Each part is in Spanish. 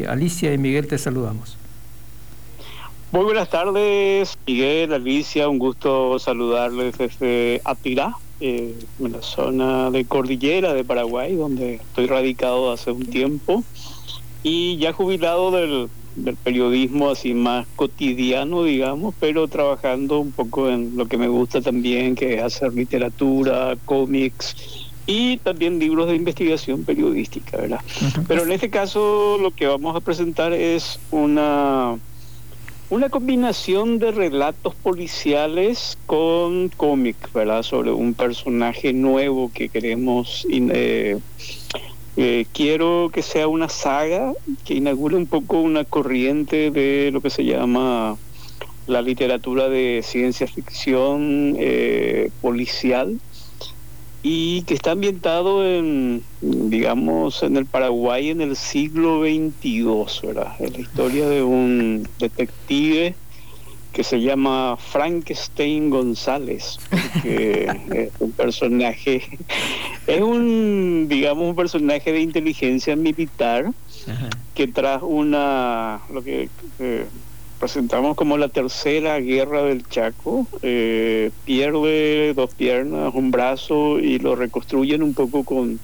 Alicia y Miguel te saludamos. Muy buenas tardes, Miguel, Alicia, un gusto saludarles desde Atirá, en la zona de Cordillera de Paraguay, donde estoy radicado hace un tiempo y ya jubilado del periodismo así más cotidiano, digamos, pero trabajando un poco en lo que me gusta también, que es hacer literatura, cómics y también libros de investigación periodística, ¿verdad? Uh-huh. Pero en este caso lo que vamos a presentar es una combinación de relatos policiales con cómic, ¿verdad? Sobre un personaje nuevo que queremos... quiero que sea una saga que inaugure un poco una corriente de lo que se llama la literatura de ciencia ficción policial, y que está ambientado en, digamos, en el Paraguay en el siglo XXII, ¿verdad? Es la historia de un detective que se llama Frankenstein González, que es un personaje, digamos, un personaje de inteligencia militar. Ajá. Que tras lo que presentamos como la tercera guerra del Chaco, pierde 2 piernas, un brazo, y lo reconstruyen un poco con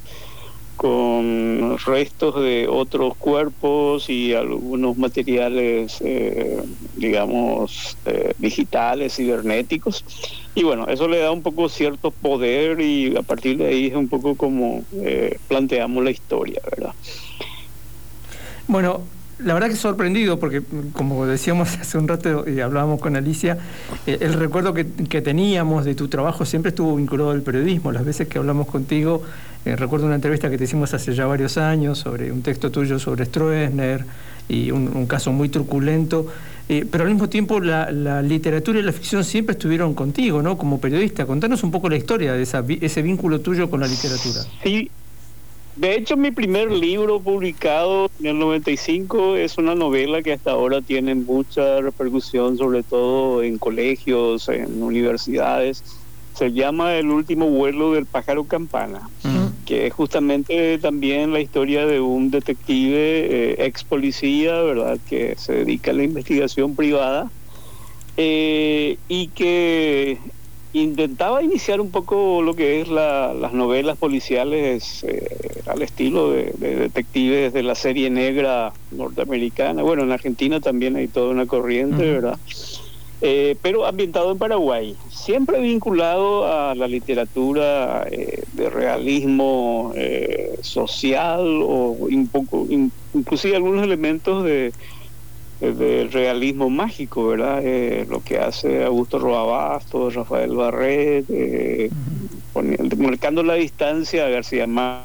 restos de otros cuerpos y algunos materiales, digamos, digitales, cibernéticos. Y bueno, eso le da un poco cierto poder, y a partir de ahí es un poco como planteamos la historia, ¿verdad? Bueno, la verdad que sorprendido, porque como decíamos hace un rato y hablábamos con Alicia, el recuerdo que teníamos de tu trabajo siempre estuvo vinculado al periodismo. Las veces que hablamos contigo, recuerdo una entrevista que te hicimos hace ya varios años sobre un texto tuyo sobre Stroessner y un caso muy truculento, pero al mismo tiempo la literatura y la ficción siempre estuvieron contigo, ¿no? Como periodista. Contanos un poco la historia de ese vínculo tuyo con la literatura. Sí. De hecho, mi primer libro publicado en el 95 es una novela que hasta ahora tiene mucha repercusión, sobre todo en colegios, en universidades. Se llama El último vuelo del pájaro campana, que es justamente también la historia de un detective ex policía, ¿verdad?, que se dedica a la investigación privada, y que intentaba iniciar un poco lo que es las novelas policiales al estilo de detectives de la serie negra norteamericana. Bueno, en Argentina también hay toda una corriente, ¿verdad? Pero ambientado en Paraguay, siempre vinculado a la literatura de realismo social, o un poco, inclusive algunos elementos de realismo mágico, ¿verdad? Lo que hace Augusto Roa-Bastos, Rafael Barret, marcando la distancia a García Márquez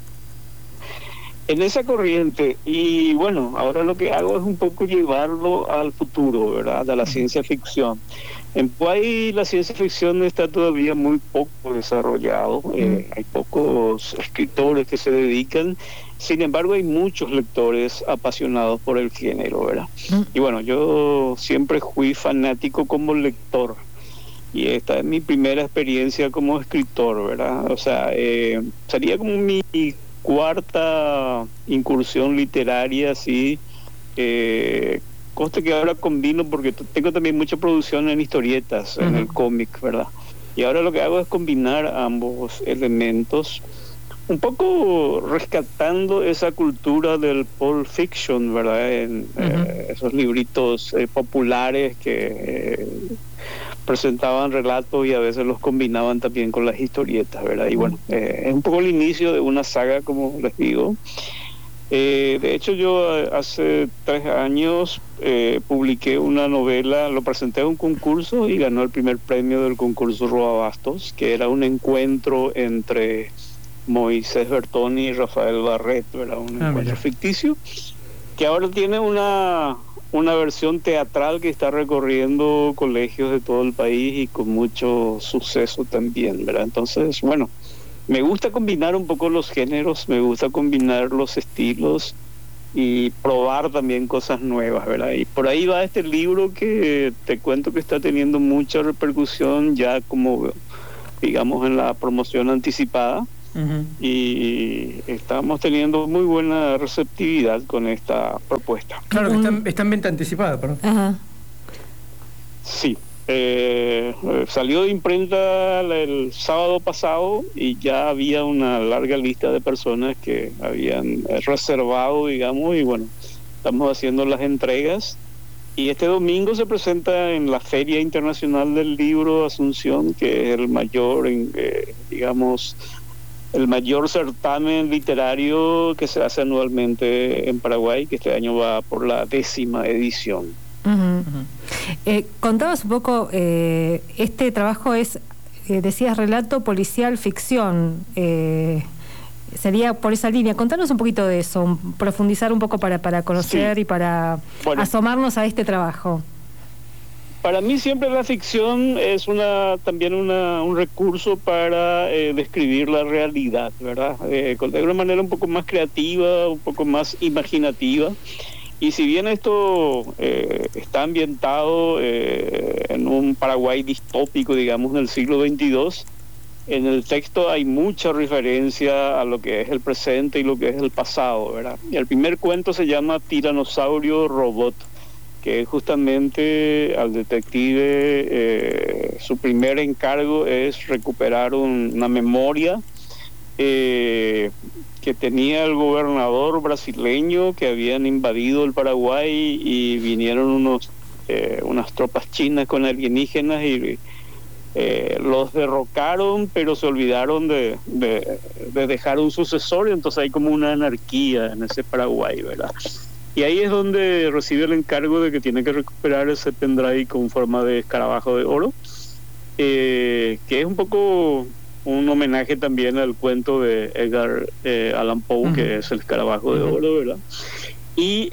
en esa corriente. Y bueno, ahora lo que hago es un poco llevarlo al futuro, ¿verdad?, a la ciencia ficción. En Paraguay la ciencia ficción está todavía muy poco desarrollado, hay pocos escritores que se dedican. Sin embargo, hay muchos lectores apasionados por el género, ¿verdad? Y bueno, yo siempre fui fanático como lector, y esta es mi primera experiencia como escritor, ¿verdad? O sea, sería como mi cuarta incursión literaria, así. Conste que ahora combino, porque tengo también mucha producción en historietas, en el cómic, ¿verdad? Y ahora lo que hago es combinar ambos elementos, un poco rescatando esa cultura del pulp fiction, ¿verdad? En esos libritos populares que presentaban relatos y a veces los combinaban también con las historietas, ¿verdad? Y bueno, es un poco el inicio de una saga, como les digo. De hecho, yo hace 3 años publiqué una novela, lo presenté a un concurso y ganó el primer premio del concurso Roa-Bastos, que era un encuentro entre Moisés Bertoni y Rafael Barret, ¿verdad? Un encuentro ficticio, que ahora tiene una versión teatral que está recorriendo colegios de todo el país y con mucho suceso también, ¿verdad? Entonces, bueno, me gusta combinar un poco los géneros, me gusta combinar los estilos y probar también cosas nuevas, ¿verdad? Y por ahí va este libro que te cuento que está teniendo mucha repercusión ya, como digamos, en la promoción anticipada. y estamos teniendo muy buena receptividad con esta propuesta. Claro, que está en venta anticipada, perdón. Ajá. Sí. Salió de imprenta el sábado pasado y ya había una larga lista de personas que habían reservado, digamos, y bueno, estamos haciendo las entregas. Y este domingo se presenta en la Feria Internacional del Libro Asunción, que es el mayor, digamos, el mayor certamen literario que se hace anualmente en Paraguay, que este año va por la 10ª edición. Contabas un poco, este trabajo es, decías, relato policial ficción, sería por esa línea. Contanos un poquito de eso, profundizar un poco para conocer y para asomarnos a este trabajo. Para mí siempre la ficción es también un recurso para describir la realidad, ¿verdad? De una manera un poco más creativa, un poco más imaginativa. Y si bien esto está ambientado en un Paraguay distópico, digamos, del siglo XXII, en el texto hay mucha referencia a lo que es el presente y lo que es el pasado, ¿verdad? Y el primer cuento se llama Tiranosaurio Robot, que justamente al detective su primer encargo es recuperar una memoria que tenía el gobernador brasileño, que habían invadido el Paraguay y vinieron unas tropas chinas con alienígenas y los derrocaron, pero se olvidaron de dejar un sucesor, y entonces hay como una anarquía en ese Paraguay, ¿verdad? Y ahí es donde recibe el encargo de que tiene que recuperar ese pendrive con forma de escarabajo de oro, que es un poco un homenaje también al cuento de Edgar Allan Poe, que es el escarabajo de oro, ¿verdad? Y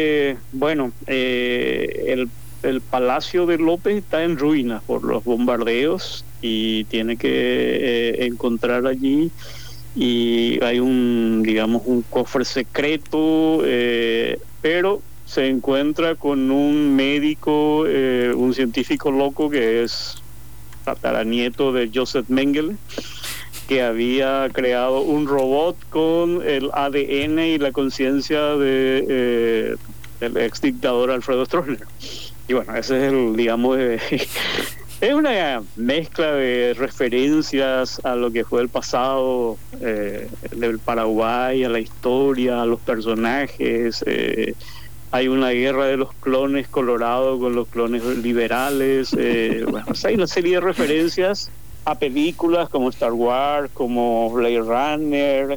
el Palacio de López está en ruinas por los bombardeos y tiene que encontrar allí, y hay un cofre secreto, pero se encuentra con un médico, un científico loco que es tataranieto de Joseph Mengele, que había creado un robot con el ADN y la conciencia del ex dictador Alfredo Stroessner. Y bueno, ese es es una mezcla de referencias a lo que fue el pasado del Paraguay, a la historia, a los personajes. Hay una guerra de los clones colorados con los clones liberales. Hay una serie de referencias a películas como Star Wars, como Blade Runner.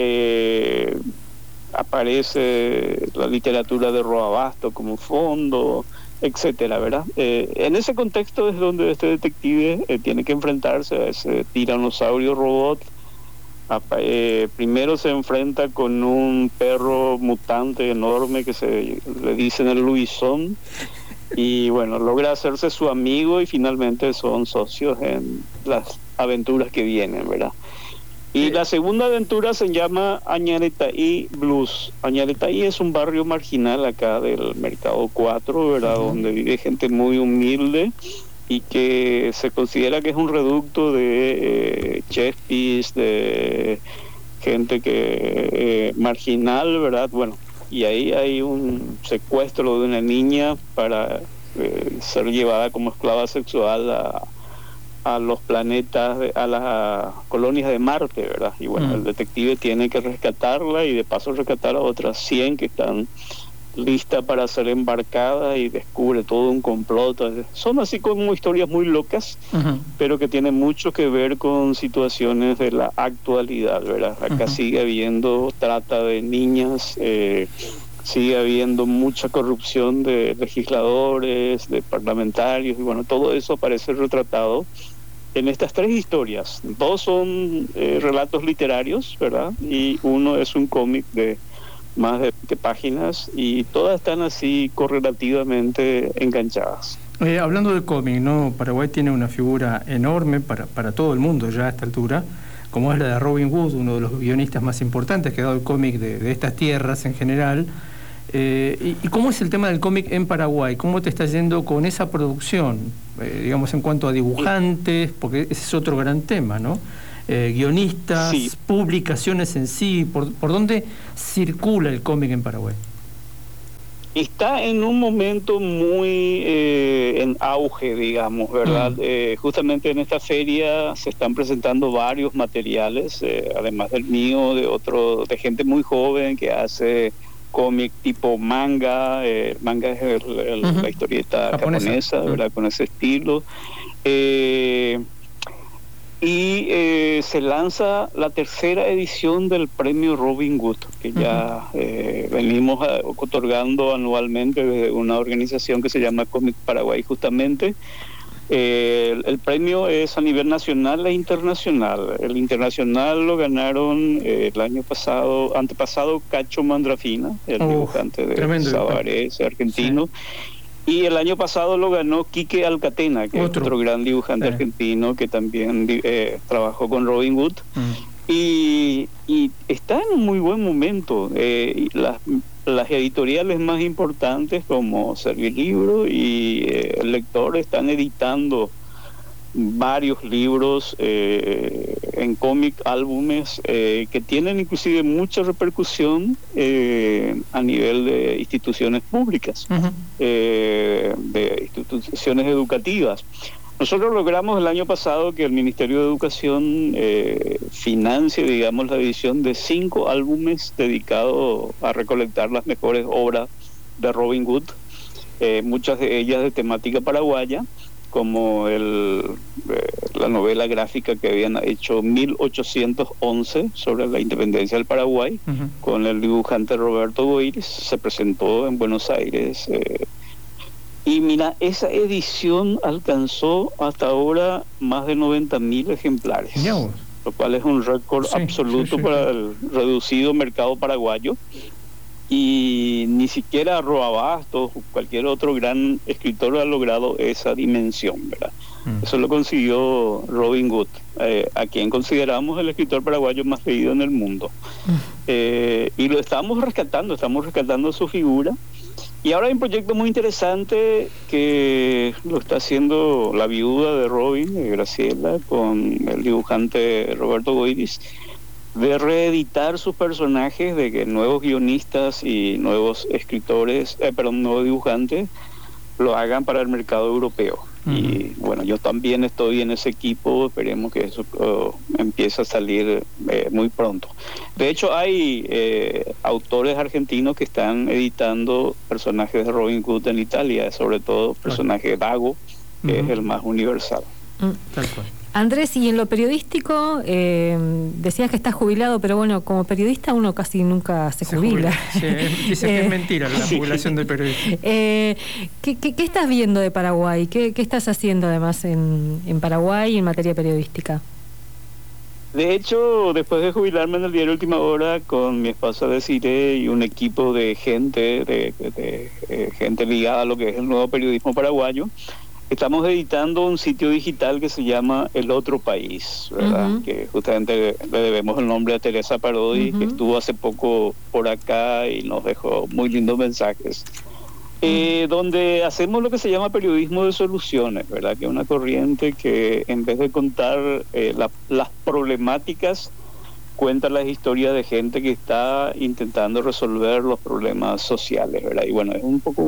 Aparece la literatura de Roa Basto como fondo, etcétera, ¿verdad? En ese contexto es donde este detective tiene que enfrentarse a ese tiranosaurio robot. Primero se enfrenta con un perro mutante enorme que le dicen el Luisón, y bueno, logra hacerse su amigo y finalmente son socios en las aventuras que vienen, ¿verdad? Y la segunda aventura se llama Añaretaí Blues. Añaretaí es un barrio marginal acá del Mercado 4, ¿verdad? Donde vive gente muy humilde y que se considera que es un reducto de chespis, de gente que marginal, ¿verdad? Bueno, y ahí hay un secuestro de una niña para ser llevada como esclava sexual a los planetas, a las colonias de Marte, ¿verdad? Y bueno, el detective tiene que rescatarla y de paso rescatar a otras 100 que están listas para ser embarcadas, y descubre todo un complot. Son así como historias muy locas, pero que tienen mucho que ver con situaciones de la actualidad, ¿verdad? Acá sigue habiendo trata de niñas, sigue habiendo mucha corrupción de legisladores, de parlamentarios, y bueno, todo eso aparece retratado en estas 3 historias. 2 son relatos literarios, ¿verdad? Y uno es un cómic de más de 20 páginas, y todas están así correlativamente enganchadas. Hablando del cómic, ¿no? Paraguay tiene una figura enorme para todo el mundo ya a esta altura, como es la de Robin Wood, uno de los guionistas más importantes que ha dado el cómic de estas tierras en general. ¿Y cómo es el tema del cómic en Paraguay? ¿Cómo te está yendo con esa producción? Digamos, en cuanto a dibujantes, porque ese es otro gran tema, ¿no? guionistas, Sí. publicaciones en sí. ¿Por dónde circula el cómic en Paraguay? Está en un momento muy en auge, digamos, ¿verdad? Justamente en esta feria se están presentando varios materiales, además del mío, de gente muy joven que hace cómic tipo manga. Manga es la historieta japonesa, ¿verdad? Con ese estilo. Y se lanza la tercera edición del premio Robin Hood, que ya venimos otorgando anualmente desde una organización que se llama Cómic Paraguay, justamente. El premio es a nivel nacional e internacional. El internacional lo ganaron el año antepasado, Cacho Mandrafina, el dibujante de Sabarés, argentino. Sí. Y el año pasado lo ganó Quique Alcatena, que es otro gran dibujante argentino que también trabajó con Robin Hood. Y está en un muy buen momento. Las editoriales más importantes como Servilibro y El Lector están editando varios libros en cómic, álbumes que tienen inclusive mucha repercusión a nivel de instituciones públicas, de instituciones educativas. Nosotros logramos el año pasado que el Ministerio de Educación financie, digamos, la edición de 5 álbumes dedicados a recolectar las mejores obras de Robin Hood, muchas de ellas de temática paraguaya, como la novela gráfica que habían hecho 1811 sobre la independencia del Paraguay, con el dibujante Roberto Boiris. Se presentó en Buenos Aires. Y mira, esa edición alcanzó hasta ahora más de 90.000 ejemplares, lo cual es un récord absoluto para el reducido mercado paraguayo. Y ni siquiera Roa Bastos o cualquier otro gran escritor ha logrado esa dimensión, ¿verdad? Eso lo consiguió Robin Hood, a quien consideramos el escritor paraguayo más leído en el mundo. Y lo estamos rescatando su figura. Y ahora hay un proyecto muy interesante que lo está haciendo la viuda de Robin, Graciela, con el dibujante Roberto Boiris, de reeditar sus personajes, de que nuevos guionistas y nuevos escritores, nuevos dibujantes lo hagan para el mercado europeo. Y bueno, yo también estoy en ese equipo, esperemos que eso empiece a salir muy pronto. De hecho, hay autores argentinos que están editando personajes de Robin Hood en Italia, sobre todo personaje Dago, que es el más universal. Tal cual. Andrés, y en lo periodístico, decías que estás jubilado, pero bueno, como periodista uno casi nunca se jubila. Sí, dice que es mentira la jubilación del periodista. ¿Qué estás viendo de Paraguay? ¿Qué estás haciendo además en Paraguay en materia periodística? De hecho, después de jubilarme en el diario Última Hora, con mi esposa Desiree y un equipo de gente, gente ligada a lo que es el nuevo periodismo paraguayo, estamos editando un sitio digital que se llama El Otro País, ¿verdad? Que justamente le debemos el nombre a Teresa Parodi, que estuvo hace poco por acá y nos dejó muy lindos mensajes. Donde hacemos lo que se llama periodismo de soluciones, ¿verdad? Que es una corriente que en vez de contar las problemáticas, cuenta las historias de gente que está intentando resolver los problemas sociales, ¿verdad? Y bueno, es un poco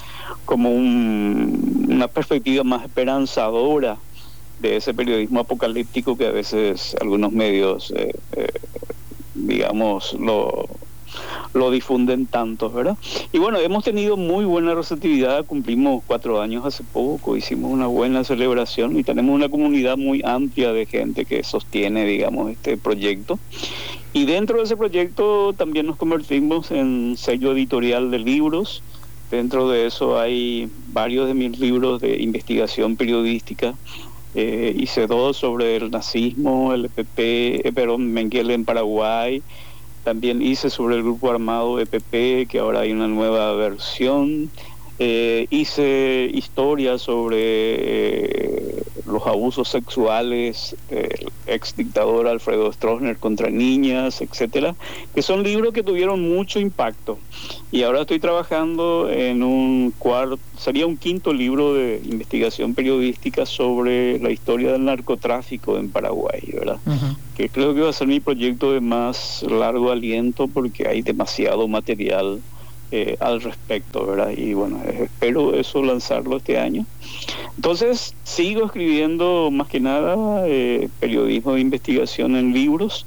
una perspectiva más esperanzadora de ese periodismo apocalíptico que a veces algunos medios, digamos, lo difunden tanto, ¿verdad? Y bueno, hemos tenido muy buena receptividad, cumplimos 4 años hace poco, hicimos una buena celebración y tenemos una comunidad muy amplia de gente que sostiene, digamos, este proyecto. Y dentro de ese proyecto también nos convertimos en sello editorial de libros. Dentro de eso hay varios de mis libros de investigación periodística. Hice 2 sobre el nazismo, el EPP, Mengele en Paraguay. También hice sobre el grupo armado EPP, que ahora hay una nueva versión. Hice historias sobre los abusos sexuales del ex dictador Alfredo Stroessner contra niñas, etcétera, que son libros que tuvieron mucho impacto. Y ahora estoy trabajando en sería un quinto libro de investigación periodística sobre la historia del narcotráfico en Paraguay, ¿verdad? Uh-huh. Que creo que va a ser mi proyecto de más largo aliento porque hay demasiado material al respecto, ¿verdad? Y bueno, espero eso lanzarlo este año. Entonces sigo escribiendo más que nada periodismo de investigación en libros,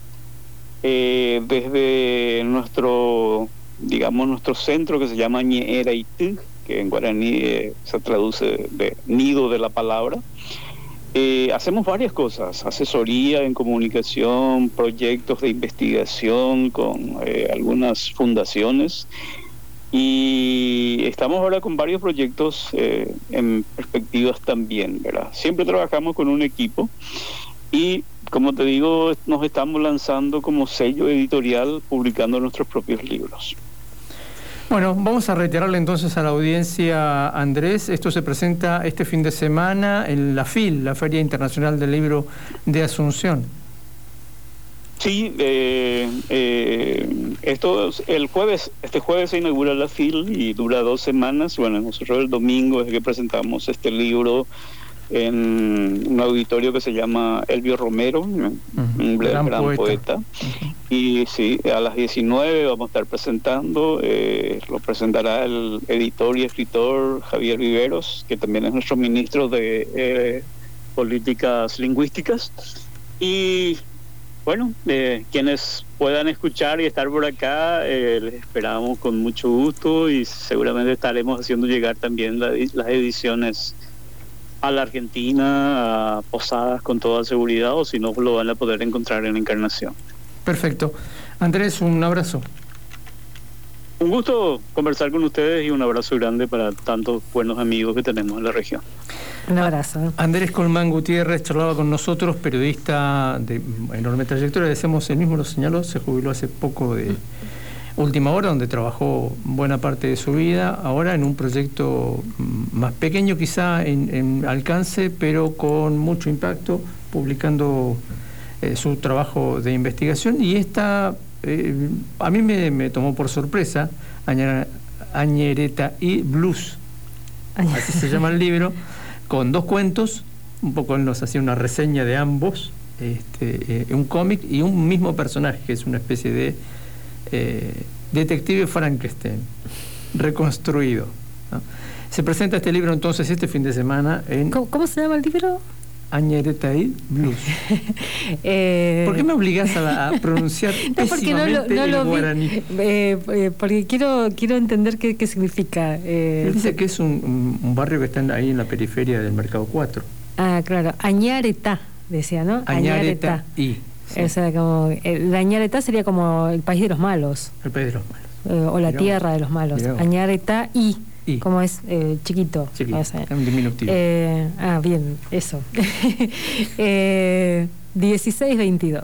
desde nuestro centro que se llama Ñeeraití, que en guaraní se traduce de nido de la palabra. Hacemos varias cosas: asesoría en comunicación, proyectos de investigación con algunas fundaciones, y estamos ahora con varios proyectos en perspectivas también, ¿verdad? Siempre trabajamos con un equipo y, como te digo, nos estamos lanzando como sello editorial publicando nuestros propios libros. Bueno, vamos a reiterarle entonces a la audiencia, Andrés, esto se presenta este fin de semana en la FIL, la Feria Internacional del Libro de Asunción. Sí, este jueves se inaugura la FIL y dura 2 semanas. Bueno, nosotros el domingo es que presentamos este libro en un auditorio que se llama Elvio Romero, un gran poeta. Uh-huh. Y sí, a las 19 vamos a estar presentando, lo presentará el editor y escritor Javier Viveros, que también es nuestro ministro de Políticas Lingüísticas. Y bueno, quienes puedan escuchar y estar por acá, les esperamos con mucho gusto, y seguramente estaremos haciendo llegar también las ediciones a la Argentina, a Posadas con toda seguridad, o si no, lo van a poder encontrar en Encarnación. Perfecto. Andrés, un abrazo. Un gusto conversar con ustedes y un abrazo grande para tantos buenos amigos que tenemos en la región. Un abrazo. Andrés Colmán Gutiérrez charlaba con nosotros, periodista de enorme trayectoria. Decíamos, él mismo lo señaló, se jubiló hace poco de Última Hora, donde trabajó buena parte de su vida, ahora en un proyecto más pequeño quizá en alcance, pero con mucho impacto, publicando su trabajo de investigación. Y a mí me tomó por sorpresa, Añeretaí Blues, así se llama el libro, con 2 cuentos, un poco él nos hacía una reseña de ambos, un cómic y un mismo personaje, que es una especie de detective Frankenstein reconstruido, ¿no? Se presenta este libro entonces este fin de semana en... ¿Cómo se llama el libro? Añeretaí Blues. ¿Por qué me obligás a pronunciar pésimamente el guaraní? Porque quiero entender qué significa. Él dice que es un barrio que está ahí en la periferia del Mercado 4. Ah, claro. Añaretá, decía, ¿no? Añaretá. Sí. O sea, como la Añaretá sería como el país de los malos. El país de los malos. O la tierra de los malos. Añaretá y. Como es chiquito. Chiquito, es un diminutivo. Bien, eso. 16:22.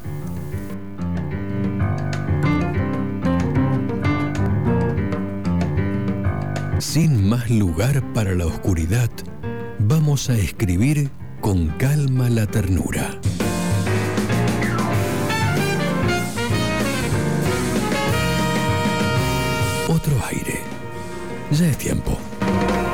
Sin más lugar para la oscuridad, vamos a escribir con calma la ternura. Otro aire. Ya es tiempo.